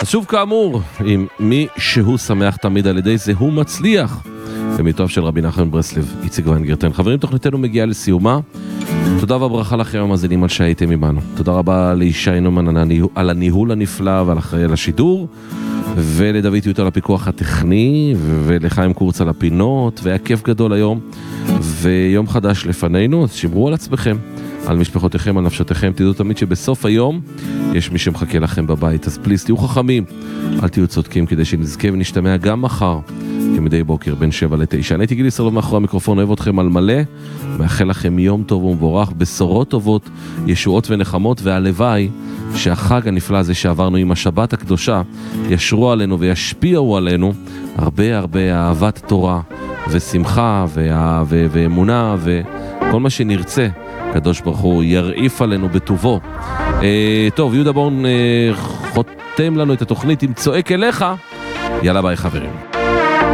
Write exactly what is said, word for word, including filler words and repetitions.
אז שוב כאמור, עם מי שהוא שמח תמיד על ידי זה הוא מצליח. במיטוב של רבי נחמן ברסלב, איציק ויינגרטן. חברים, תוכניתנו מגיעה לסיומה. תודה וברכה לכם המאזינים על שהייתם עמנו. תודה רבה לישי נומן על הניהול הנפלא ועל אחראי על השידור, ולדוד יוטה על הפיקוח הטכני, ולחיים קורץ על הפינות, והיה כיף גדול היום, ויום חדש לפנינו, אז שמרו על עצמכם, על משפחותיכם, על נפשותיכם, תדעו תמיד שבסוף היום יש מי שמחכה לכם בבית, אז פליס, תהיו חכמים, אל תהיו צודקים, כדי שנזכה ונשתמע גם מחר, כמדי בוקר, בין שבע לתשע. אני הייתי גילי סרלוב מאחורי המיקרופון, אוהב אתכם על מלא, מאחל לכם יום טוב ומבורך, בשורות טובות, ישועות ונחמות, והלוואי שהחג הנפלא הזה שעברנו עם השבת הקדושה, ישרו עלינו וישפיעו עלינו הרבה הרבה אהבת תורה ושמחה וה... ו... ואמונה וכל מה שנרצה, קדוש ברוך הוא ירעיף עלינו בטובו. אה, טוב, יהודה בורן אה, חותם לנו את התוכנית עם צועק אליך. יאללה ביי חברים.